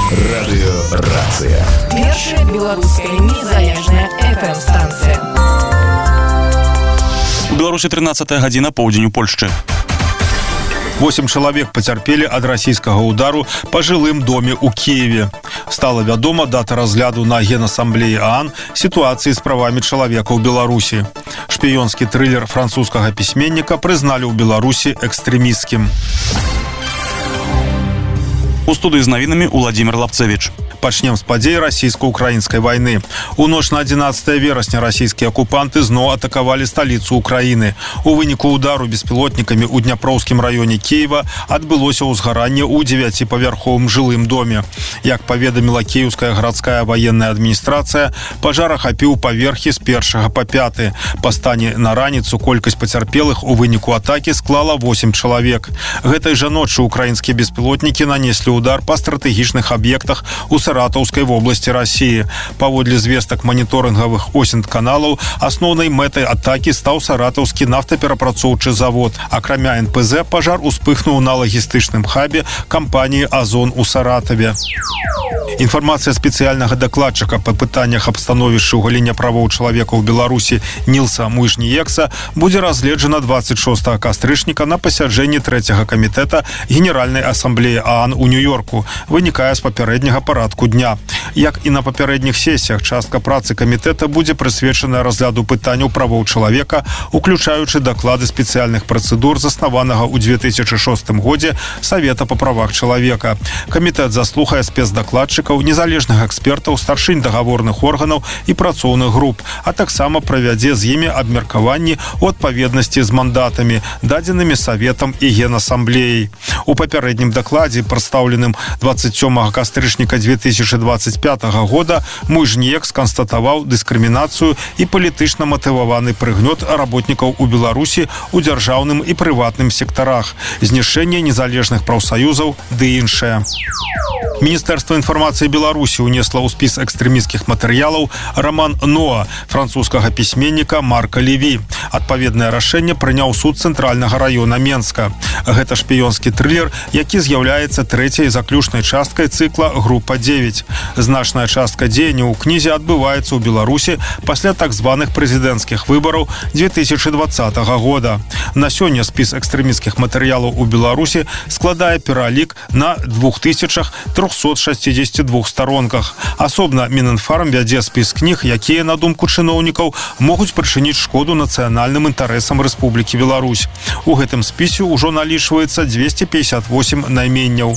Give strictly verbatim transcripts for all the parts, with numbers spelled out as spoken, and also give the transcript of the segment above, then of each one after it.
Радыёрацыя. Першая беларуская незалежная эф эм-станцыя. У Беларусі тринадцатая гадзіна, поўдзень у Польшчы. Восемь чалавек пацярпелі ад расійскага удару па жылым доме ў Кіеве. Стала вядома дата разгляду на Генасамблеі ААН сітуацыі з правамі чалавека ў Беларусі. Шпіёнскі трылер французскага пісьменніка прызналі ў Беларусі экстрэмісцкім. У студыі з навінамі Уладзімир Лапцевіч. Пачнем з падзей расійска-украінскай вайны. У ноч на адзінаццатае верасня расійскія акупанты зноў атакавалі сталіцу Украіны. У выніку удару беспілотнікамі ў Дняпроўскім раёне Кіева адбылося ўзгаранне ў дзевяціпавярховым жылым доме. Як паведаміла кіеўская гарадская ваенная адміністрацыя, пажар ахапіў паверхі з першага па пяты. Па стане на раніцу колькасць пацярпелых у выніку атакі склала восемь чалавек. Гэтай жа ноччу украінскія беспілотнікі нанеслі удар па стратэгічных аб'ектах у Саратаўскай вобласці Расіі. Паводле звестак маніторынгавых осінт-каналаў, асноўнай мэтай атакі стаў саратаўскі нафтаперапрацоўчы завод. Акрамя эн пэ зэ, пажар успыхнуў на лагістычным хабе кампаніі «Азон» у Саратаве. Інфармацыя спецыяльнага дакладчыка па пытаннях аб становішчы ў галіне правоў чалавека ў Беларусі Нілса Муйжніекса будзе разгледжана двадцать шостага кастрычніка на пасяджэнні трэцяга камітэта Генеральнай асамблеі ААН у Нью-Йорку, вынікае з папярэдняга парадку дня. Як і на папярэдніх сесіях, частка працы камітэта будзе прысвечаная разгляду пытанняў правоў чалавека, уключаючы даклады спецыяльных працэдур, заснаванага ў две тысячы шостым годзе Савета па правах чалавека. Камітэт заслухае спецдакладчыкаў, незалежных экспертаў, старшынь дагаворных органаў і працоўных груп, а таксама правядзе з імі абмеркаванні ў адпаведнасці з мандатамі, дадзенымі Саветам і Генасамблеяй. У папярэднім дакладзе, прадстаўленым двадцать сёмага кастрычніка две тысячи двадцать пятага года, Муйжніекс канстатаваў дыскрымінацыю і палітычна матываваны прыгнёт работнікаў у Беларусі ў дзяржаўным і прыватным сектарах, знішчэнне незалежных прафсаюзаў ды іншае. Міністэрства інфармацыі Беларусі ўнесла ў спіс экстрэмісцкіх матэрыялаў раман «Ноа» французскага пісьменніка Марка Леві. Адпаведнае рашэнне прыняў суд цэнтральнага раёна Менска. Гэта шпіёнскі трылер, які з'яўляецца трэцяй заключнай часткай цыкла «Група девять». Значная частка дзеянняў у кнізе адбываецца ў Беларусі пасля так званых прэзідэнцкіх выбараў две тысячи двадцатага года. На сёння спіс экстрэмісцкіх матэрыялаў у Беларусі складае пералік на двух тысячах трёхсот шестидесяти двух старонках. Асобна Мінінфарм вядзе спіс кніг, якія, на думку чыноўнікаў, могуць прычыніць шкоду нацыянальным інтарэсам Рэспублікі Беларусь. У гэтым спісе ўжо налічваецца двести пятьдесят восемь найменняў.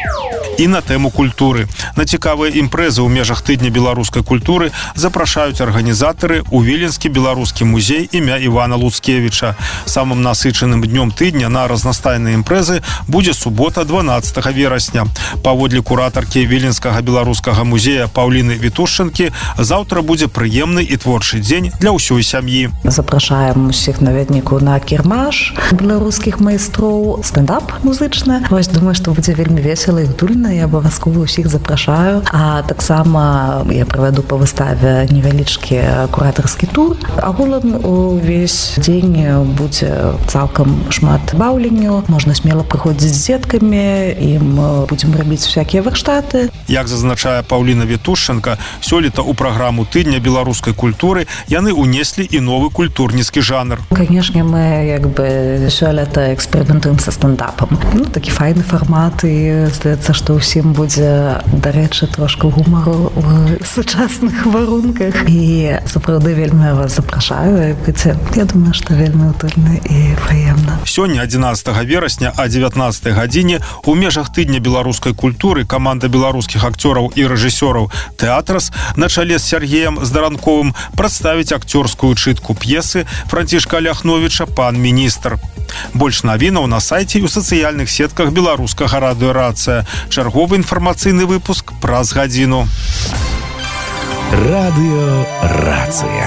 І на тэму культуры. На цікавыя імпрэзы ў межах тыдня беларускай культуры запрашаюць арганізатары ў Віленскі беларускі музей імя Івана Луцкевіча. Самым насычаным днём тыдня на разнастайныя імпрэзы будзе субота дванаццатага верасня. Паводле куратаркі Віленскага беларускага музея Паўліны Вітушчанкі, заўтра будзе прыемны і творчы дзень для ўсёй сям'і. Запрашаем усіх наведнікаў на кірмаш беларускіх майстроў, стендап музычны. Вось, думаю, што будзе вельмі весела і гдульна. Я абавязкова ўсіх запрашаю. А таксама я правяду па выставе невялічкі куратарскі тур. Агулам увесь дзень будзе цалкам шмат баўленню. Можна смела прыходзіць з дзеткамі, і мы будзем рабіць всякія варштаты. Як зазначае Паўліна Вітушчанка, сёлета ў праграму тыдня беларускай культуры яны ўнеслі і новы культурніцкі жанр. Канешне, мы як бы сёлета эксперыментуем са стендапам. Ну, такі файны фармат, і здаецца, што усім будзе, дарэчы, трошку гумару ў сучасных варунках. І сапраўды вельмі вас запрашаю. Я думаю, што вельмі утульна і прыемна. Сёння, адзінаццатага верасня, а дзевятнаццатай гадзіне у межах тыдня беларускай культуры каманда беларускіх акцёраў і рэжысёраў «Тэатрас» на чале з Сергеем Здаранковым прадставіць акцёрскую чытку п'есы Францішка Ляхновіча «Пан міністр». Больш навінаў на сайце і ў сацыяльных сетках беларускага радыёрацыя. Чарговы інфармацыйны выпуск праз гадзіну. Радыёрацыя.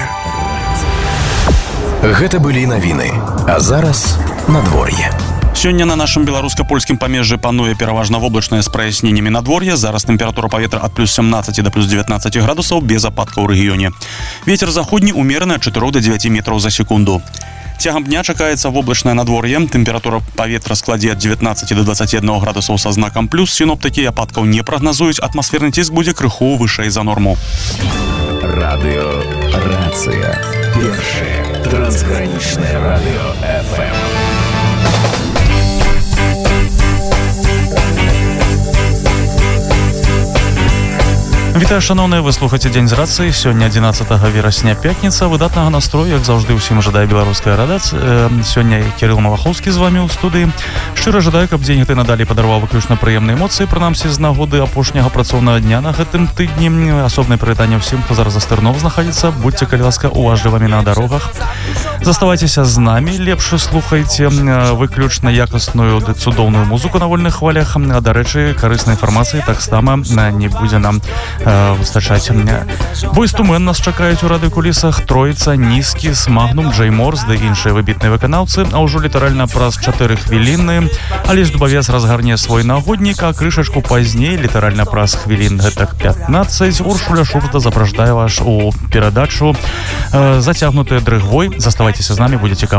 Гэта былі навіны. А зараз надвор'е. Сёння на нашым беларуска-польскім памежжы пануе пераважна воблачнае з праясненнямі надвор'я. Зараз тэмпература паветра ад плюс семнадцаці да плюс дзевятнаццаці градусаў без ападкаў у рэгіёне. Вецер заходні ўмераны ад чатырох да дзевяці метраў за секунду. Цягам дня чакаецца воблачнае надвор'е. Тэмпература паветра складзе ад дзевятнаццаці да дваццаці аднаго градусаў са знакам плюс. Сіноптыкі ападкаў не прагназуюць. Атмасферны ціск будзе крыху вышэй за норму. Радыё Рацыя. Першае трансгранічнае радыё эф эм. Вітаю, шановныя, вы слухаце Дзень з рацыі. Сёння адзінаццатага верасня, пятніца. Выдатнага настрою, як заўжды, усім жадае беларуская радацыя. Сёння Кірыл Малахоўскі з вамі ў студыі. Шчыра жадаю, каб дзень гэты надалей падарваў выключна прыемныя эмоцыі, прынамсі з нагоды апошняга працоўнага дня на гэтым тыдні. Асобнае прывітанне ўсім, хто зараз за стырном знаходзіцца. Будьце, калі ласка, уважлівымі на дарогах. Заставайцеся з намі, лепш слухайце выключна якасную ды цудоўную музыку на вольных хвалях. А, дарэчы, карыснай інфармацыі таксама не будзе нам выстачаць. Бойз ту мен нас чакаюць у радыёкулісах, Троіца, Нізкі, Магнум, Джей Морс ды іншыя выбітныя выканаўцы. А ўжо літаральна праз чатыры хвіліны Алесь Дубавец разгарне свой нагоднік, а крышачку пазней, літаральна праз хвілін гэтак пятнаццаць, Уршуля Шурда запраждае вас у перадачу «Зацягнутыя дрыгвой». Заставайцеся з намі, будзе цікава.